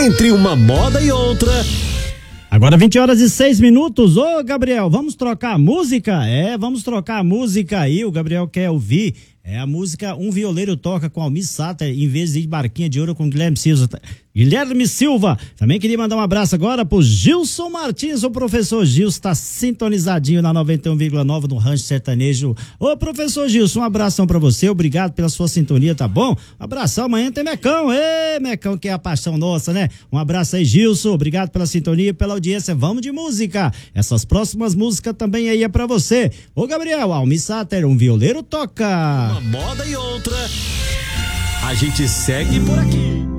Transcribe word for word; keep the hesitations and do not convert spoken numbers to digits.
entre uma moda e outra. Agora vinte horas e seis minutos. Ô, Gabriel, vamos trocar a música? É, vamos trocar a música aí. O Gabriel quer ouvir. É a música Um Violeiro Toca com Almir Sater, em vez de Barquinha de Ouro com Guilherme Silva. Guilherme Silva. Também queria mandar um abraço agora pro Gilson Martins. O professor Gilson tá sintonizadinho na noventa e um vírgula nove no Rancho Sertanejo. Ô, professor Gilson, um abração pra você. Obrigado pela sua sintonia, tá bom? Um abração. Amanhã tem Mecão. Ê, Mecão, que é a paixão nossa, né? Um abraço aí, Gilson. Obrigado pela sintonia e pela audiência. Vamos de música. Essas próximas músicas também aí é pra você. Ô, Gabriel, Almir Sater, Um Violeiro Toca. Uma moda e outra. A gente segue por aqui.